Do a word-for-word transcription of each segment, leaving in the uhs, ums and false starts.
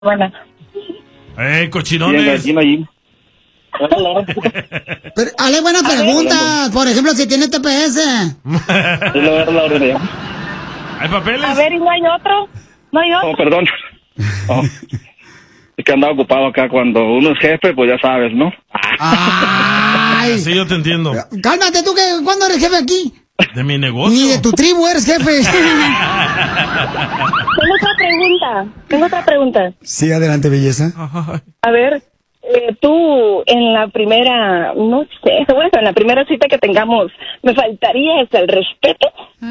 Buena. ¡Eh, cochinones! Pero, Ale, buenas preguntas. Por ejemplo, si tiene T P S. ¿Hay papeles? A ver, ¿y no hay otro? ¿No hay otro? Oh, perdón. Oh. Es que andaba ocupado acá. Cuando uno es jefe, pues ya sabes, ¿no? Ay. Sí, yo te entiendo. Cálmate tú, que ¿cuándo eres jefe aquí? ¿De mi negocio? Ni de tu tribu eres jefe. Tengo otra pregunta. Tengo otra pregunta. Sí, adelante, belleza. A ver, eh, tú en la primera, no sé, bueno, en la primera cita que tengamos, ¿me faltaría el respeto?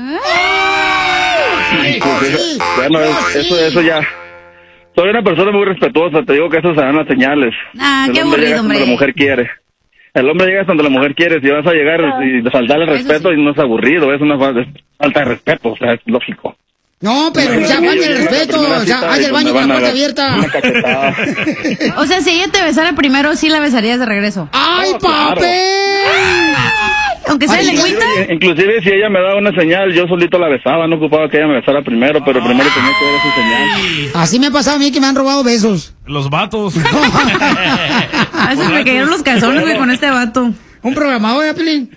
Pues, eso, bueno, eso, eso ya. Soy una persona muy respetuosa, te digo que eso se dan las señales. Ah, el qué hombre aburrido, llega hombre. cuando la mujer quiere. El hombre llega cuando la mujer quiere. Si vas a llegar y faltarle el respeto, sí. Y no es aburrido, es una falta de respeto, o sea, es lógico. No, pero ya falta el respeto, ya hay el baño con la puerta abierta. O sea, si ella te besara primero, sí la besarías de regreso. ¡Ay, Oh, claro. papel! Aunque sea lengüita. Inclusive, inclusive si ella me daba una señal, yo solito la besaba, no ocupaba que ella me besara primero, pero primero tenía que ver su señal. Así me ha pasado a mí, que me han robado besos. Los vatos. A veces me cayeron los calzones, güey, con este vato. Un programador, ¿eh, Pelín?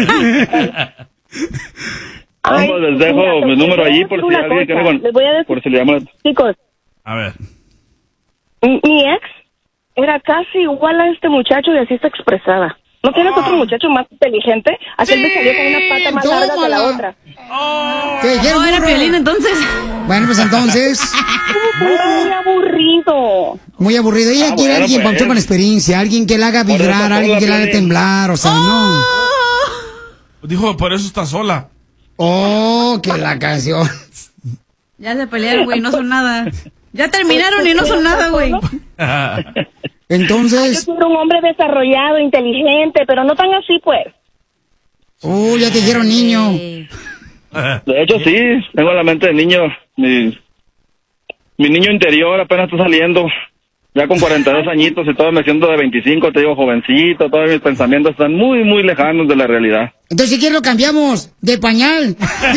Vamos, les dejo mira, mi número allí por si una alguien cosa, quiere con... les voy a decir, por si le llaman. chicos, A ver. mi, mi ex era casi igual a este muchacho y así se expresaba. ¿No tienes otro muchacho más inteligente? Aquel me salió con una pata más larga que la otra. ¿Qué dijeron, No, era burro? Piolín, entonces. Bueno, pues entonces, Muy aburrido. muy aburrido. Ella Ah, quiere bueno, alguien, pues. Pauchón, con experiencia, alguien que la haga Por eso, vibrar, alguien que la haga Piolín. temblar, o sea, no. Dijo, por eso está sola. Oh, que la canción. Ya se pelearon, güey, no son nada. Ya terminaron y no son nada, güey. Entonces, Yo quiero un hombre desarrollado, inteligente, pero no tan así, pues. uh, ya te dijeron niño. De hecho, sí, tengo la mente de niño. Mi, mi niño interior apenas está saliendo. Ya con cuarenta y dos añitos y todo me siento de veinticinco, te digo jovencito, todos mis pensamientos están muy, muy lejanos de la realidad. Entonces, si quieres lo cambiamos de pañal.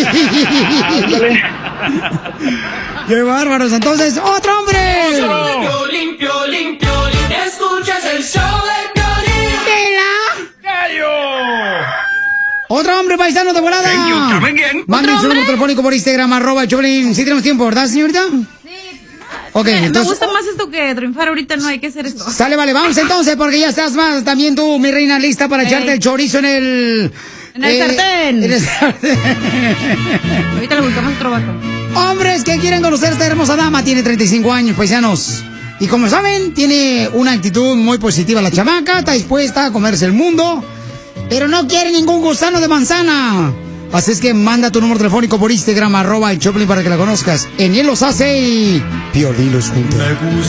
¡Qué bárbaros! Entonces, ¡otro hombre! Piolín, Piolín, Piolín, escuchas el show de Piolín. ¡Gallo! ¡Otro hombre, paisano de volada! Manden su número telefónico por Instagram, arroba el Choplin. Sí tenemos tiempo, ¿verdad, señorita? Ok, Me, entonces... me gusta más esto que triunfar ahorita, no hay que hacer esto. Sale, vale, vamos entonces, porque ya estás más también tú, mi reina, lista para Ey. echarte el chorizo en el... En el sartén. En el sartén. Ahorita le buscamos otro vato. Hombres que quieren conocer a esta hermosa dama, tiene treinta y cinco años, paisanos. Y como saben, tiene una actitud muy positiva la chamaca, está dispuesta a comerse el mundo, pero no quiere ningún gusano de manzana. Así es que manda tu número telefónico por Instagram, arroba el Choplin, para que la conozcas. En él los hace y... Piolín los junta.